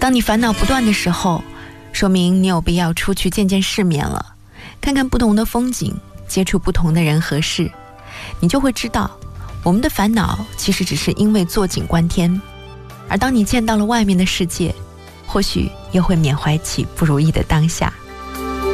当你烦恼不断的时候，说明你有必要出去见见世面了，看看不同的风景，接触不同的人和事，你就会知道，我们的烦恼其实只是因为坐井观天，而当你见到了外面的世界，或许又会缅怀起不如意的当下。